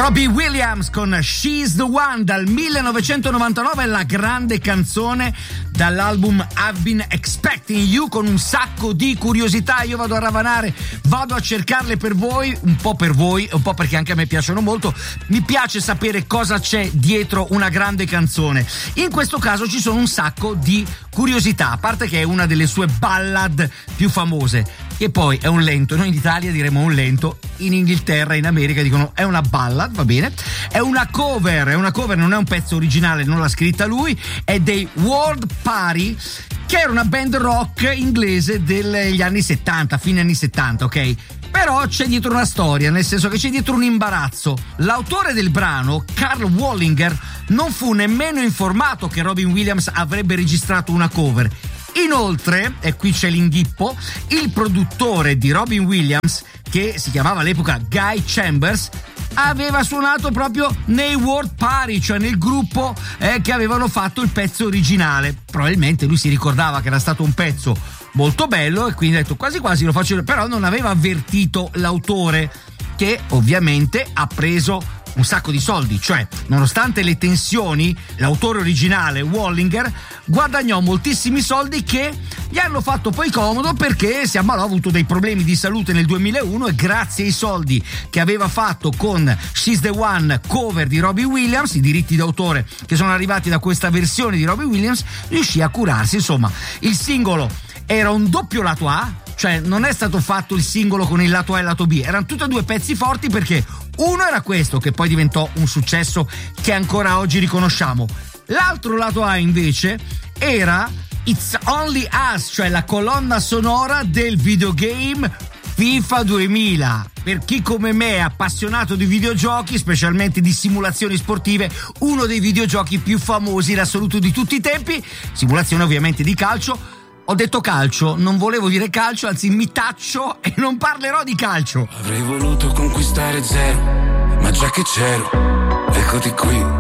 Robbie Williams con She's the One dal 1999, la grande canzone dall'album I've Been Expecting You, con un sacco di curiosità. Io vado a ravanare, vado a cercarle per voi, un po' perché anche a me piacciono molto. Mi piace sapere cosa c'è dietro una grande canzone. In questo caso ci sono un sacco di curiosità, a parte che è una delle sue ballad più famose, e poi è un lento. Noi in Italia diremo un lento, in Inghilterra, in America dicono è una ballad, va bene. È una cover, non è un pezzo originale, non l'ha scritta lui, è dei World Party, che era una band rock inglese degli anni 70, fine anni 70, ok? Però c'è dietro una storia, nel senso che c'è dietro un imbarazzo. L'autore del brano, Karl Wallinger, non fu nemmeno informato che Robin Williams avrebbe registrato una cover. Inoltre, e qui c'è l'inghippo, il produttore di Robin Williams, che si chiamava all'epoca Guy Chambers, aveva suonato proprio nei World Party, cioè nel gruppo che avevano fatto il pezzo originale. Probabilmente lui si ricordava che era stato un pezzo molto bello e quindi ha detto quasi quasi lo faccio, però non aveva avvertito l'autore, che ovviamente ha preso un sacco di soldi. Cioè, nonostante le tensioni, l'autore originale Wallinger guadagnò moltissimi soldi che gli hanno fatto poi comodo, perché si ammalò, ha avuto dei problemi di salute nel 2001 e grazie ai soldi che aveva fatto con She's the One, cover di Robbie Williams, i diritti d'autore che sono arrivati da questa versione di Robbie Williams, riuscì a curarsi. Insomma, il singolo era un doppio lato A, cioè non è stato fatto il singolo con il lato A e il lato B, erano tutti e due pezzi forti, perché uno era questo, che poi diventò un successo che ancora oggi riconosciamo. L'altro lato A invece era It's Only Us, cioè la colonna sonora del videogame FIFA 2000. Per chi come me è appassionato di videogiochi, specialmente di simulazioni sportive, uno dei videogiochi più famosi in assoluto di tutti i tempi, simulazione ovviamente di calcio. Ho detto calcio, non volevo dire calcio, anzi mi taccio e non parlerò di calcio. Avrei voluto conquistare zero, ma già che c'ero, eccoti qui,